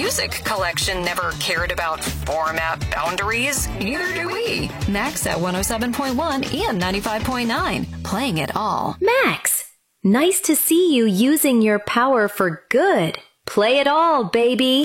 music collection never cared about format boundaries. Neither do we. Max at 107.1 and 95.9. Playing it all. Max, nice to see you using your power for good. Play it all, baby.